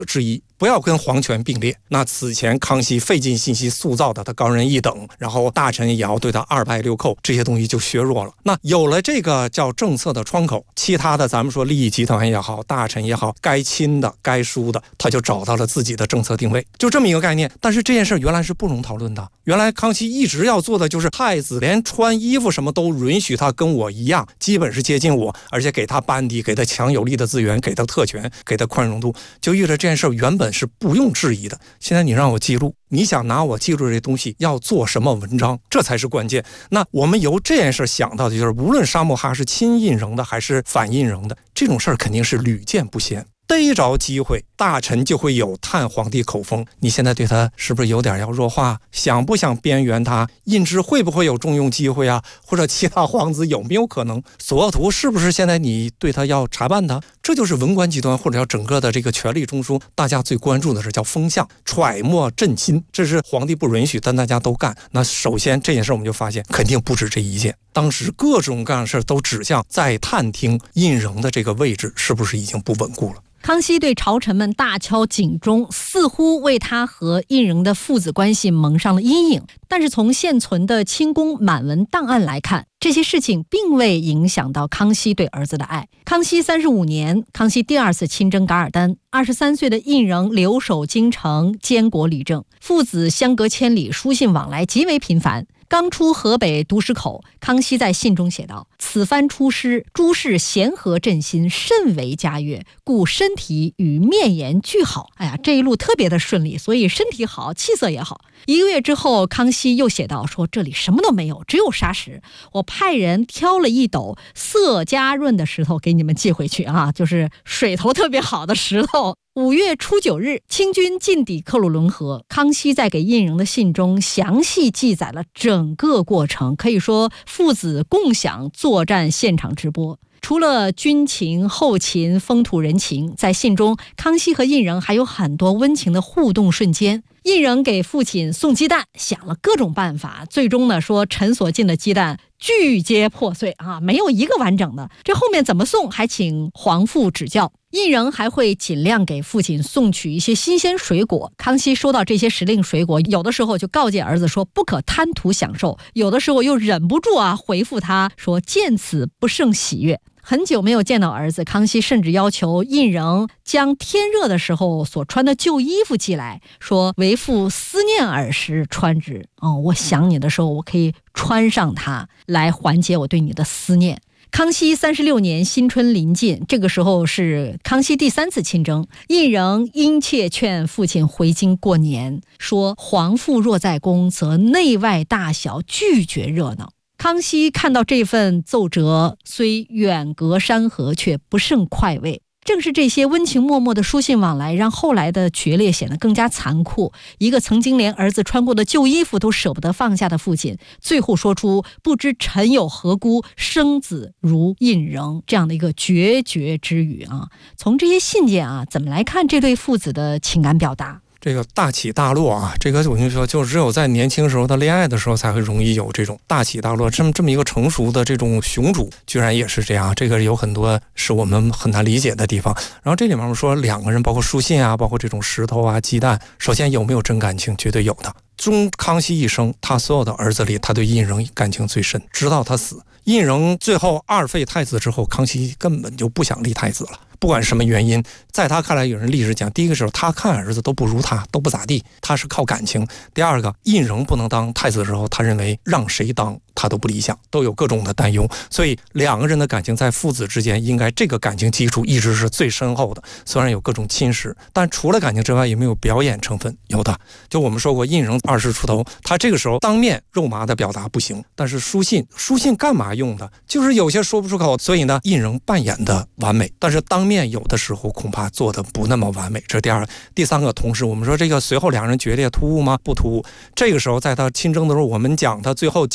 之一，不要跟皇权并列。那此前康熙费尽心机塑造的他高人一等，然后大臣也要对他二拜六叩，这些东西就削弱了。那有了这个叫政策的窗口，其他的咱们说利益集团也好，大臣也好，该亲的该疏的，他就找到了自己的政策定位，就这么一个概念。但是这件事原来是不容讨论的，原来康熙一直要做的就是太子连穿衣服什么都允许他跟我一样，基本是接近我，而且给他班底，给他强有力的资源，给他特权，给他宽容度。就遇着这件事原本是不用质疑的，现在你让我记录，你想拿我记录这东西要做什么文章，这才是关键。那我们由这件事想到的就是，无论沙木哈是亲胤禛的还是反胤禛的，这种事儿肯定是屡见不鲜。逮着机会，大臣就会有探皇帝口风，你现在对他是不是有点要弱化，想不想边缘他，胤支会不会有重用机会啊，或者其他皇子有没有可能，索额图是不是现在你对他要查办他。这就是文官集团或者叫整个的这个权力中枢，大家最关注的是叫风向，揣摩朕心，这是皇帝不允许但大家都干。那首先这件事我们就发现肯定不止这一件，当时各种各样的事都指向在探听胤禛的这个位置是不是已经不稳固了。 康熙对朝臣们大敲警钟，似乎为他和胤禛的父子关系蒙上了阴影。但是从现存的清宫满文档案来看，这些事情并未影响到康熙对儿子的爱。康熙35年，康熙第二次亲征噶尔丹，23岁的胤禛留守京城，监国理政，父子相隔千里，书信往来极为频繁。刚出河北读史口，康熙在信中写道：此番出师，诸事咸和朕心，甚为嘉悦，故身体与面颜俱好。哎呀，这一路特别的顺利，所以身体好，气色也好。1个月之后，康熙又写道说，这里什么都没有，只有沙石，我派人挑了一斗色佳润的石头给你们寄回去啊，就是水头特别好的石头。5月初9日，清军进抵克鲁伦河，康熙在给胤禛的信中详细记载了整个过程，可以说父子共享作战现场直播。除了军情、后勤、风土人情，在信中康熙和胤禛还有很多温情的互动瞬间。胤禛给父亲送鸡蛋，想了各种办法，最终呢说陈所进的鸡蛋俱皆破碎啊，没有一个完整的。这后面怎么送，还请皇父指教。胤禛还会尽量给父亲送去一些新鲜水果。康熙收到这些时令水果，有的时候就告诫儿子说不可贪图享受，有的时候又忍不住回复他说见此不胜喜悦。很久没有见到儿子，康熙甚至要求胤禛将天热的时候所穿的旧衣服寄来，说为父思念尔时穿之。我想你的时候，我可以穿上它来缓解我对你的思念。康熙36年新春临近，这个时候是康熙第3次亲征，胤禛殷切劝父亲回京过年，说皇父若在宫，则内外大小俱觉热闹。康熙看到这份奏折，虽远隔山河，却不胜快慰。正是这些温情脉脉的书信往来，让后来的决裂显得更加残酷。一个曾经连儿子穿过的旧衣服都舍不得放下的父亲，最后说出不知臣有何辜，生子如胤禛这样的一个决绝之语啊。从这些信件怎么来看这对父子的情感表达？ 这个大起大落这个我跟你说，就只有在年轻时候的恋爱的时候才会容易有这种大起大落。这么一个成熟的这种雄主，居然也是这样，这个有很多是我们很难理解的地方。然后这里面我们说两个人，包括书信包括这种石头鸡蛋，首先有没有真感情，绝对有的。中康熙一生，他所有的儿子里，他对胤禛感情最深，直到他死。胤禛最后2废太子之后，康熙根本就不想立太子了，不管什么原因。在他看来，有人历史讲，第一个时候他看儿子都不如他，都不咋地，他是靠感情。第二个，胤禛不能当太子的时候，他认为让谁当他都不理想，都有各种的担忧。所以两个人的感情在父子之间，应该这个感情基础一直是最深厚的。虽然有各种侵蚀，但除了感情之外，有没有表演成分？有的。就我们说过，胤禛20出头，他这个时候当面肉麻的表达不行，但是书信干嘛用的？就是有些说不出口，所以呢，胤禛扮演的完美，但是当面有的时候恐怕做的不那么完美。这是第二个。第三个，同时我们说这个随后两人决裂突兀吗？不突兀。这个时候在他亲征的时候，我们讲他最后歼灭噶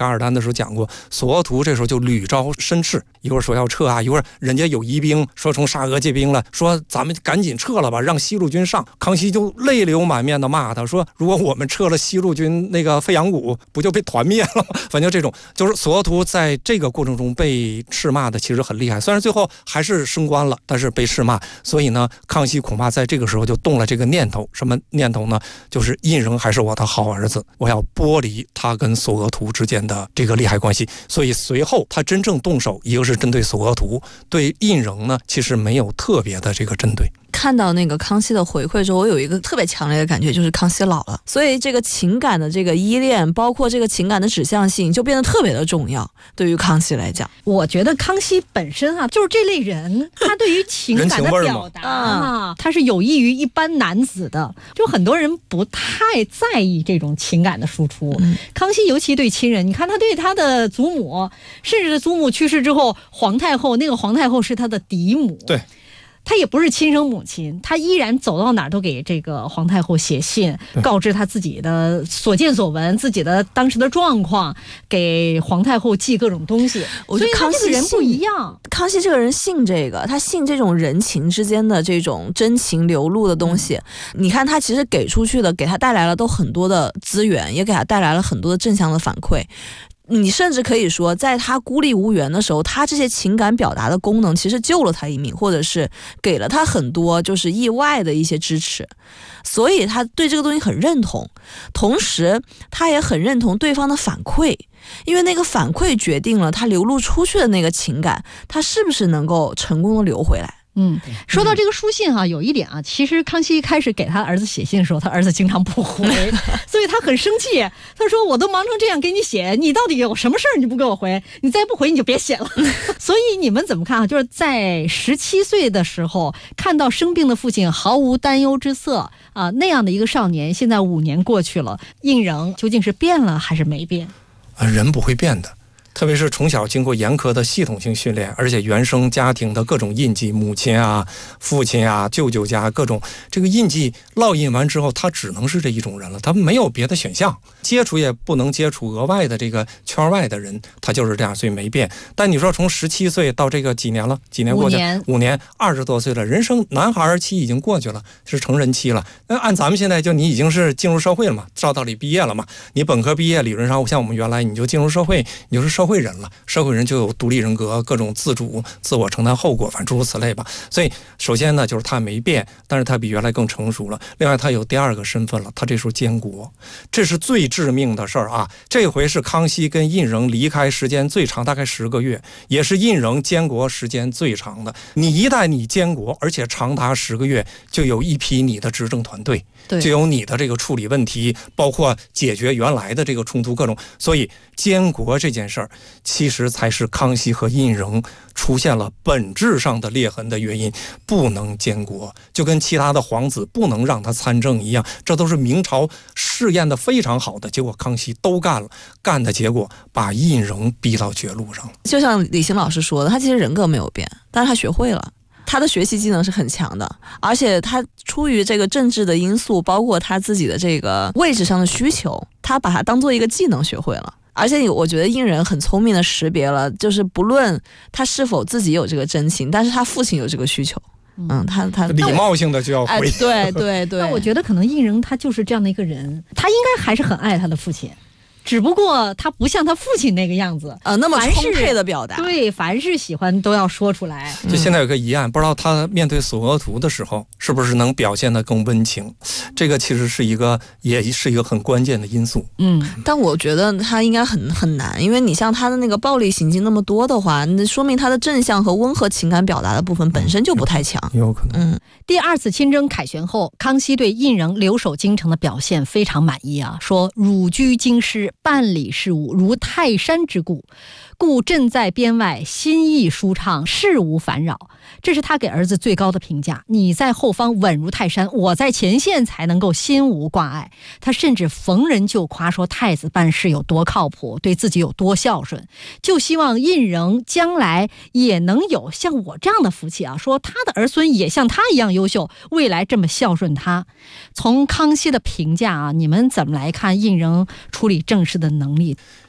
噶尔丹的时候讲过，索额图这时候就屡招申斥，一会儿说要撤啊，一会儿人家有疑兵说从沙俄借兵了，说咱们赶紧撤了吧，让西路军上。康熙就泪流满面的骂他说，如果我们撤了西路军那个飞扬谷，不就被团灭了吗？反正这种就是索额图在这个过程中被斥骂的其实很厉害，虽然最后还是升官了，但是被斥骂。所以呢，康熙恐怕在这个时候就动了这个念头，什么念头呢？就是胤禛还是我的好儿子，我要剥离他跟索额图之间的这个利害关系。所以随后他真正动手，一个是针对索额图，对胤禛呢其实没有特别的这个针对。 看到那个康熙的回馈之后，我有一个特别强烈的感觉，就是康熙老了，所以这个情感的这个依恋，包括这个情感的指向性，就变得特别的重要。对于康熙来讲， 我觉得康熙本身啊，就是这类人，他对于情感的表达啊，他是有益于一般男子的。就很多人不太在意这种情感的输出。康熙尤其对亲人，你看他对他的祖母，甚至祖母去世之后，皇太后那个皇太后是他的嫡母。 对。 他也不是亲生母亲，他依然走到哪儿都给这个皇太后写信，告知他自己的所见所闻，自己的当时的状况，给皇太后寄各种东西。 我觉得康熙人不一样， 康熙这个人信这个，他信这种人情之间的这种真情流露的东西。你看他其实给出去的，给他带来了都很多的资源，也给他带来了很多的正向的反馈。你甚至可以说，在他孤立无援的时候，他这些情感表达的功能其实救了他一命，或者是给了他很多就是意外的一些支持，所以他对这个东西很认同，同时他也很认同对方的反馈，因为那个反馈决定了他流露出去的那个情感，他是不是能够成功的流回来。 说到这个书信有一点其实康熙开始给他儿子写信的时候，他儿子经常不回，所以他很生气。他说我都忙成这样给你写，你到底有什么事儿你不给我回？你再不回你就别写了。所以你们怎么看就是在17岁的时候看到生病的父亲毫无担忧之色那样的一个少年，现在5年过去了，胤禛究竟是变了还是没变？ 人不会变的。特别是从小经过严苛的系统性训练，而且原生家庭的各种印记，母亲啊、父亲啊、舅舅家各种这个印记烙印完之后，他只能是这一种人了，他没有别的选项，接触也不能接触额外的这个圈外的人，他就是这样，所以没变。但你说从17岁到这个几年了？几年过去？5年，20多岁了，人生男孩期已经过去了，是成人期了。那按咱们现在就你已经是进入社会了嘛，照道理毕业了嘛，你本科毕业，理论上像我们原来你就进入社会，你就是社会人了，社会人就有独立人格，各种自主、自我承担后果，反正诸如此类吧。所以首先呢，就是他没变，但是他比原来更成熟了。另外，他有第二个身份了，他这时候监国，这是最致命的事儿啊！这回是康熙跟胤禛离开时间最长，大概10个月，也是胤禛监国时间最长的。你一旦你监国，而且长达10个月，就有一批你的执政团队，就有你的这个处理问题，包括解决原来的这个冲突各种。所以监国这件事儿，其实才是康熙和胤禛出现了本质上的裂痕的原因。不能监国，就跟其他的皇子不能让他参政一样，这都是明朝试验的非常好的，结果康熙都干了，干的结果把胤禛逼到绝路上了。 就像李行老师说的，他其实人格没有变，但是他学会了。他的学习技能是很强的，而且他出于这个政治的因素，包括他自己的这个位置上的需求，他把它当做一个技能学会了。而且我觉得胤禛很聪明的识别了，就是不论他是否自己有这个真情，但是他父亲有这个需求，他礼貌性的就要回。 对。 那我觉得可能胤禛他就是这样的一个人，他应该还是很爱他的父亲。只不过他不像他父亲那个样子那么充沛的表达， 对，凡是喜欢都要说出来。 就现在有个疑案，不知道他面对索额图的时候是不是能表现得更温情，这个其实是也是一个很关键的因素。 但我觉得他应该很难，因为你像他的那个暴力行径那么多的话，那说明他的正向和温和情感表达的部分本身就不太强。 有可能。 第2次亲征凯旋后，康熙对胤禛留守京城的表现非常满意说汝居京师，办理事务如泰山之固，故朕在边外心意舒畅，事无烦扰。这是他给儿子最高的评价。你在后方稳如泰山，我在前线才能够心无挂碍。他甚至逢人就夸说太子办事有多靠谱，对自己有多孝顺，就希望胤禛将来也能有像我这样的福气说他的儿孙也像他一样优秀，未来这么孝顺他。从康熙的评价你们怎么来看胤禛处理政事的能力？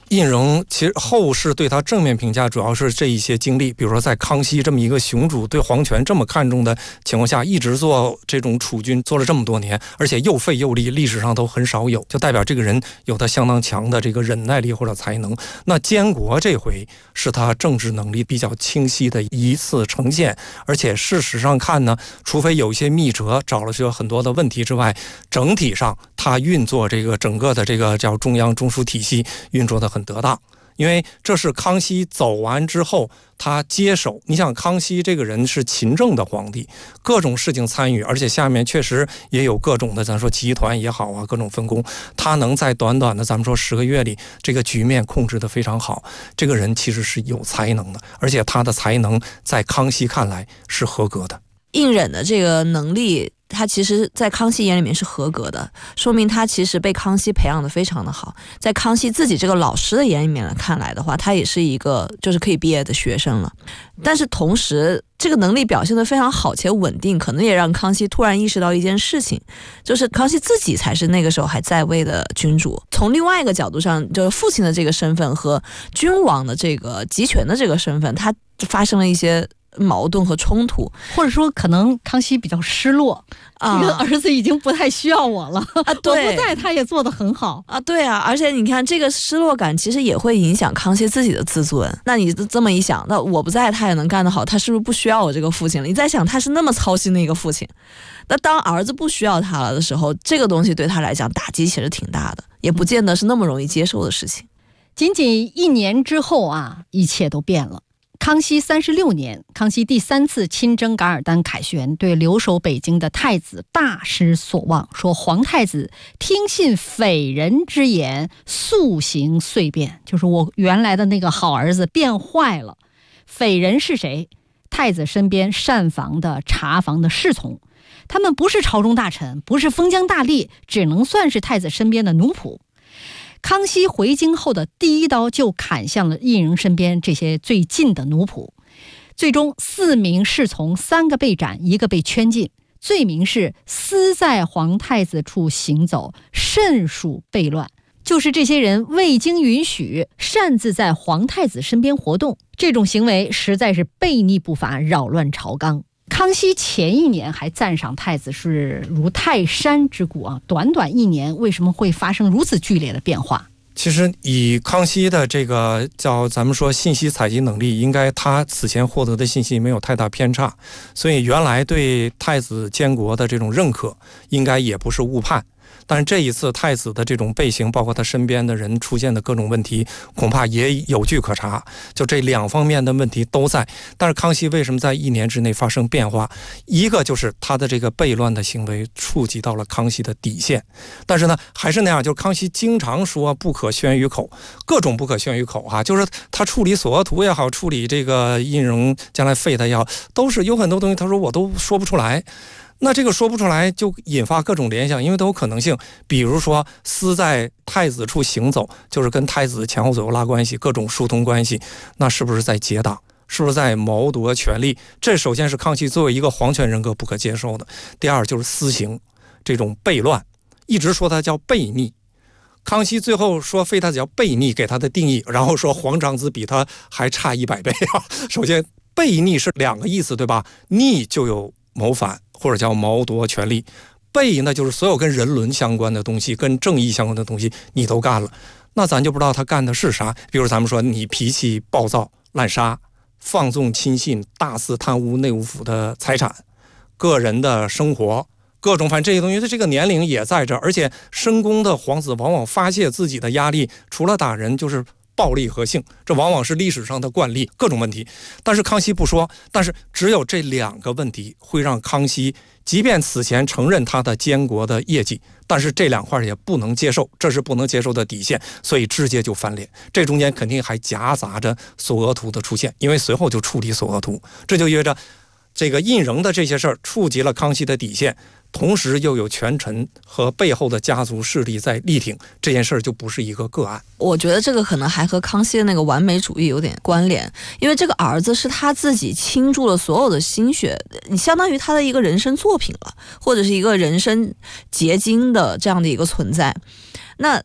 胤禛其实后世对他正面评价主要是这一些经历，比如说在康熙这么一个雄主对皇权这么看重的情况下，一直做这种储君做了这么多年，而且又费又力，历史上都很少有，就代表这个人有他相当强的这个忍耐力或者才能。那监国这回是他政治能力比较清晰的一次呈现，而且事实上看呢，除非有一些密折找了些很多的问题之外，整体上他运作这个整个的这个叫中央中枢体系运作的很得当。因为这是康熙走完之后他接手，你想康熙这个人是勤政的皇帝，各种事情参与，而且下面确实也有各种的咱说集团也好啊，各种分工，他能在短短的咱们说10个月里这个局面控制得非常好，这个人其实是有才能的，而且他的才能在康熙看来是合格的。 胤禛的这个能力他其实在康熙眼里面是合格的，说明他其实被康熙培养的非常的好，在康熙自己这个老师的眼里面看来的话，他也是一个就是可以毕业的学生了。但是同时这个能力表现得非常好且稳定，可能也让康熙突然意识到一件事情，就是康熙自己才是那个时候还在位的君主。从另外一个角度上，就是父亲的这个身份和君王的这个集权的这个身份，他发生了一些矛盾和冲突， 或者说可能康熙比较失落，这个儿子已经不太需要我了啊，对，我不在他也做得很好啊，对啊，而且你看这个失落感其实也会影响康熙自己的自尊。那你这么一想，那我不在他也能干得好，他是不是不需要我这个父亲了？你在想他是那么操心的一个父亲，那当儿子不需要他了的时候，这个东西对他来讲打击其实挺大的，也不见得是那么容易接受的事情。 仅仅1年之后啊，一切都变了。康熙36年，康熙第3次亲征噶尔丹凯旋，对留守北京的太子大失所望，说皇太子听信匪人之言，速行遂变，就是我原来的那个好儿子变坏了。匪人是谁？太子身边膳房的茶房的侍从，他们不是朝中大臣，不是封疆大吏，只能算是太子身边的奴仆。康熙回京后的第一刀就砍向了胤禛身边这些最近的奴仆，最终4名侍从3个被斩，1个被圈禁，罪名是私在皇太子处行走，甚属悖乱。就是这些人未经允许擅自在皇太子身边活动，这种行为实在是悖逆不法，扰乱朝纲。康熙前1年还赞赏太子是如泰山之谷啊，短短1年为什么会发生如此剧烈的变化？ 其实以康熙的这个叫咱们说信息采集能力，应该他此前获得的信息没有太大偏差，所以原来对太子监国的这种认可应该也不是误判。但是这一次太子的这种背行，包括他身边的人出现的各种问题，恐怕也有据可查，就这2方面的问题都在。但是康熙为什么在1年之内发生变化？一个就是他的这个悖乱的行为触及到了康熙的底线，但是呢还是那样，就是康熙经常说不可宣于口，各种不可宣于口啊，就是他处理索额图也好，处理这个胤禛将来废他也好，都是有很多东西他说我都说不出来。那这个说不出来就引发各种联想，因为都有可能性，比如说私在太子处行走，就是跟太子前后左右拉关系，各种疏通关系，那是不是在结党？是不是在谋夺权力？这首先是康熙作为一个皇权人格不可接受的。第二就是私刑，这种悖乱，一直说它叫悖逆。康熙最后说废太子叫悖逆，给他的定义，然后说皇长子比他还差100倍啊。首先悖逆是2个意思，对吧？逆就有谋反或者叫谋夺权力，悖呢就是所有跟人伦相关的东西，跟正义相关的东西你都干了，那咱就不知道他干的是啥。比如咱们说你脾气暴躁滥杀，放纵亲信，大肆贪污内务府的财产，个人的生活，各种反正这些东西，他这个年龄也在这，而且深宫的皇子往往发泄自己的压力，除了打人就是暴力和性，这往往是历史上的惯例，各种问题。但是康熙不说，但是只有这2个问题会让康熙即便此前承认他的监国的业绩，但是这2块也不能接受，这是不能接受的底线，所以直接就翻脸。这中间肯定还夹杂着索额图的出现，因为随后就处理索额图，这就意味着这个胤禛的这些事儿触及了康熙的底线，同时又有权臣和背后的家族势力在力挺，这件事儿就不是一个个案。 我觉得这个可能还和康熙的那个完美主义有点关联，因为这个儿子是他自己倾注了所有的心血，你相当于他的一个人生作品了，或者是一个人生结晶的这样的一个存在。那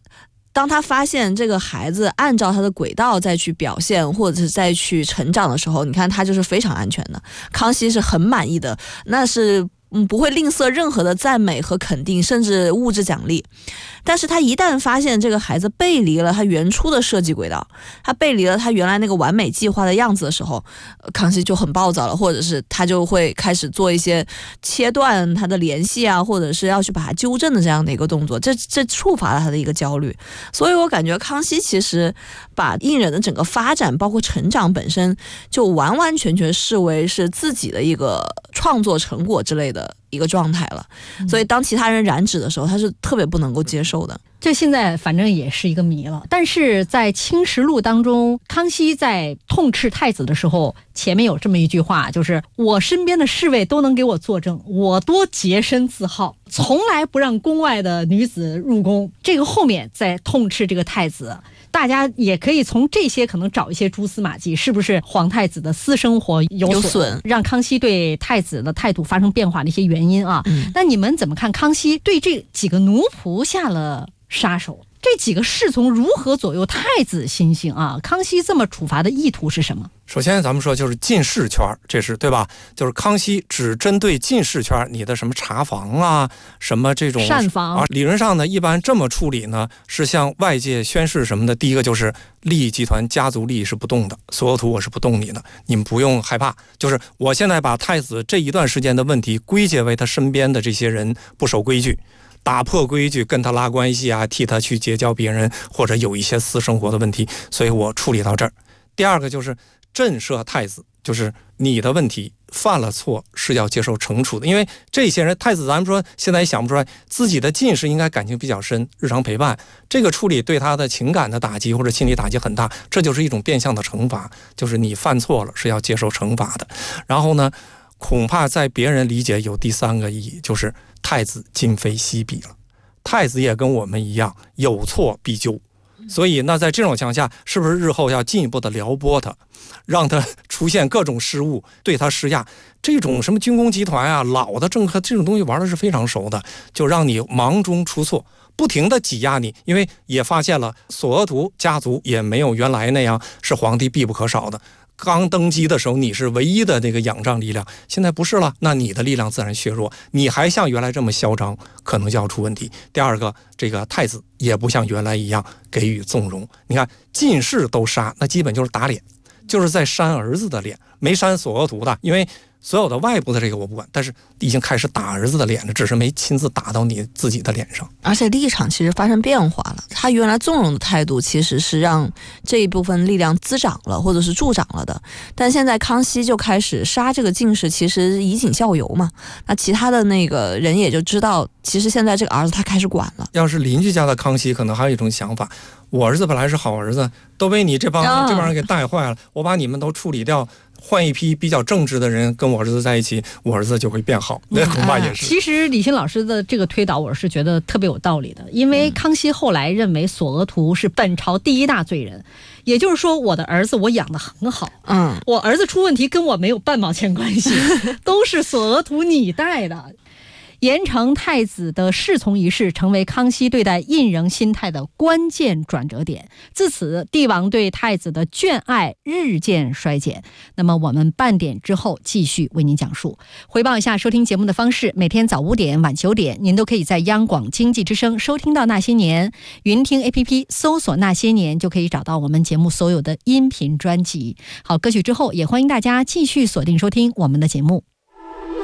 当他发现这个孩子按照他的轨道再去表现或者是再去成长的时候，你看他就是非常安全的。康熙是很满意的，那是不会吝啬任何的赞美和肯定，甚至物质奖励。但是他一旦发现这个孩子背离了他原初的设计轨道，他背离了他原来那个完美计划的样子的时候，康熙就很暴躁了，或者是他就会开始做一些切断他的联系啊，或者是要去把他纠正的这样的一个动作，这触发了他的一个焦虑。所以我感觉康熙其实把胤禛的整个发展包括成长本身就完完全全视为是自己的一个创作成果之类的一个状态了。所以当其他人染指的时候，他是特别不能够接受的。 这现在反正也是一个谜了。但是在《清实录》当中，康熙在痛斥太子的时候，前面有这么一句话，就是我身边的侍卫都能给我作证，我多洁身自好，从来不让宫外的女子入宫。这个后面在痛斥这个太子，大家也可以从这些可能找一些蛛丝马迹，是不是皇太子的私生活有损，让康熙对太子的态度发生变化的一些原因啊。那你们怎么看康熙对这几个奴仆下了杀手？这几个侍从如何左右太子心性啊？康熙这么处罚的意图是什么？ 首先咱们说就是进士圈，这是对吧？就是康熙只针对进士圈，你的什么茶房啊，什么这种膳房啊，理论上呢，一般这么处理呢，是向外界宣示什么的。第一个就是利益集团家族利益是不动的，所有图我是不动你的，你们不用害怕。就是我现在把太子这一段时间的问题归结为他身边的这些人不守规矩，打破规矩，跟他拉关系啊，替他去结交别人，或者有一些私生活的问题，所以我处理到这儿。第二个就是震慑太子，就是你的问题犯了错是要接受惩处的。因为这些人太子咱们说现在也想不出来，自己的近视应该感情比较深，日常陪伴，这个处理对他的情感的打击或者心理打击很大，这就是一种变相的惩罚，就是你犯错了是要接受惩罚的。然后呢，恐怕在别人理解有第三个意义，就是太子今非昔比了，太子也跟我们一样有错必纠。所以那在这种情况下，是不是日后要进一步的撩拨他，让他出现各种失误，对他施压？这种什么军工集团啊，老的政客这种东西玩的是非常熟的，就让你忙中出错，不停的挤压你。因为也发现了索额图家族也没有原来那样是皇帝必不可少的，刚登基的时候你是唯一的那个仰仗力量，现在不是了，那你的力量自然削弱，你还像原来这么嚣张，可能就要出问题。第二个，这个太子也不像原来一样给予纵容，你看进士都杀，那基本就是打脸，就是在扇儿子的脸，没扇索额图的，因为所有的外部的这个我不管，但是已经开始打儿子的脸了，只是没亲自打到你自己的脸上。 而且立场其实发生变化了，他原来纵容的态度其实是让这一部分力量滋长了或者是助长了的，但现在康熙就开始杀这个进士，其实以儆效尤嘛，那其他的那个人也就知道，其实现在这个儿子他开始管了。 要是邻居家的康熙可能还有一种想法，我儿子本来是好儿子，都被你这帮人给带坏了，我把你们都处理掉，换一批比较正直的人跟我儿子在一起，我儿子就会变好，那恐怕也是。 其实李欣老师的这个推导我是觉得特别有道理的，因为康熙后来认为索额图是本朝第一大罪人，也就是说我的儿子我养得很好，我儿子出问题跟我没有半毛钱关系，都是索额图你带的。严惩太子的侍从一事成为康熙对待胤禛心态的关键转折点，自此帝王对太子的眷爱日渐衰减。那么我们半点之后继续为您讲述。回报一下收听节目的方式，每天早5点晚9点您都可以在央广经济之声收听到那些年，云听 APP 搜索那些年就可以找到我们节目所有的音频专辑。好，歌曲之后也欢迎大家继续锁定收听我们的节目。